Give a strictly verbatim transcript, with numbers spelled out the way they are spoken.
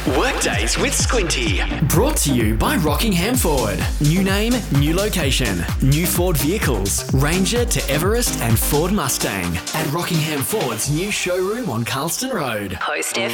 Workdays with Squinty. Brought to you by Rockingham Ford. New name, new location. New Ford vehicles. Ranger to Everest and Ford Mustang. At Rockingham Ford's new showroom on Carlston Road. Post